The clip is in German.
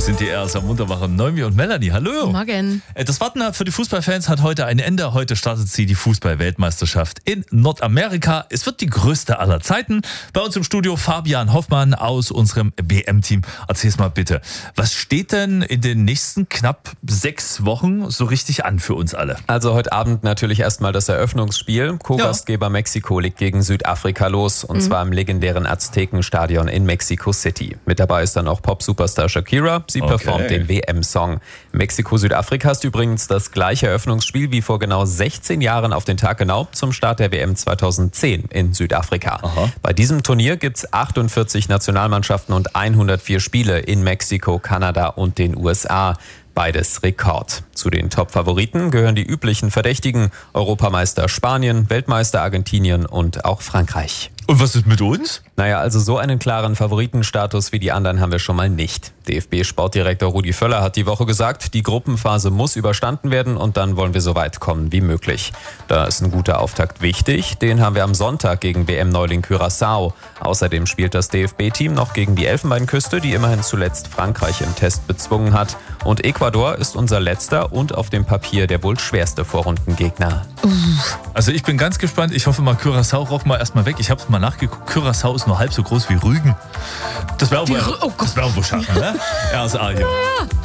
sind die erst am Munterwachen Noemi und Melanie. Hallo. Morgen. Das Warten für die Fußballfans hat heute ein Ende. Heute startet sie die Fußball-Weltmeisterschaft in Nordamerika. Es wird die größte aller Zeiten. Bei uns im Studio Fabian Hoffmann aus unserem WM-Team. Erzähl's mal bitte, was steht denn in den nächsten knapp 6 Wochen so richtig an für uns alle? Also heute Abend natürlich erstmal das Eröffnungsspiel. Co-Gastgeber Mexiko legt gegen Südafrika los. Und zwar im legendären Aztekenstadion in Mexico City. Mit dabei ist dann auch Pop-Superstar Shakira. Sie performt den WM-Song. Mexiko-Südafrika ist übrigens das gleiche Eröffnungsspiel wie vor genau 16 Jahren auf den Tag genau zum Start der WM 2010 in Südafrika. Aha. Bei diesem Turnier gibt es 48 Nationalmannschaften und 104 Spiele in Mexiko, Kanada und den USA. Beides Rekord. Zu den Top-Favoriten gehören die üblichen Verdächtigen: Europameister Spanien, Weltmeister Argentinien und auch Frankreich. Und was ist mit uns? Naja, also so einen klaren Favoritenstatus wie die anderen haben wir schon mal nicht. DFB-Sportdirektor Rudi Völler hat die Woche gesagt, die Gruppenphase muss überstanden werden und dann wollen wir so weit kommen wie möglich. Da ist ein guter Auftakt wichtig. Den haben wir am Sonntag gegen WM-Neuling Curaçao. Außerdem spielt das DFB-Team noch gegen die Elfenbeinküste, die immerhin zuletzt Frankreich im Test bezwungen hat. Und Ecuador ist unser letzter und auf dem Papier der wohl schwerste Vorrundengegner. Also ich bin ganz gespannt. Ich hoffe mal, Curaçao rocken wir erstmal weg. Ich habe es mal nachgeguckt. Curaçao ist nur halb so groß wie Rügen. Das wäre auch wohl schaffen, ne? RSA hier. Ja.